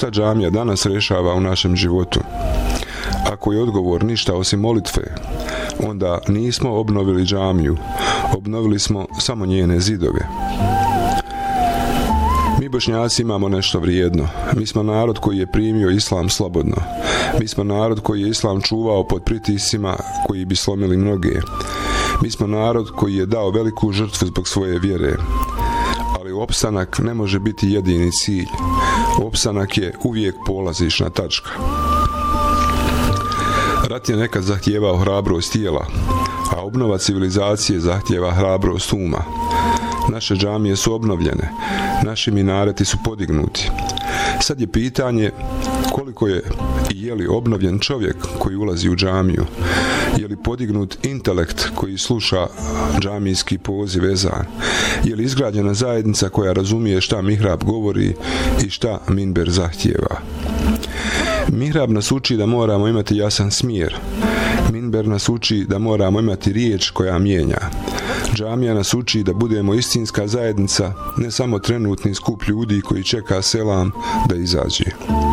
Šta džamija danas rješava u našem životu? Ako je odgovor ništa osim molitve, onda nismo obnovili džamiju, obnovili smo samo njene zidove. Mi Bošnjaci imamo nešto vrijedno. Mi smo narod koji je primio islam slobodno. Mi smo narod koji je islam čuvao pod pritiscima koji bi slomili mnoge. Mi smo narod koji je dao veliku žrtvu zbog svoje vjere. Ali opstanak ne može biti jedini cilj. Opstanak je uvijek polazišna tačka. Rat je nekad zahtijevao hrabrost tijela, a obnova civilizacije zahtijeva hrabrost uma. Naše džamije su obnovljene, naši minareti su podignuti. Sad je pitanje koliko je i je li obnovljen čovjek koji ulazi u džamiju, je li podignut intelekt koji sluša džamijski poziv ezan, je li izgrađena zajednica koja razumije šta mihrab govori i šta minber zahtijeva. Mihrab nas uči da moramo imati jasan smjer. Minber nas uči da moramo imati riječ koja mijenja. Džamija nas uči da budemo istinska zajednica, ne samo trenutni skup ljudi koji čeka selam da izađe.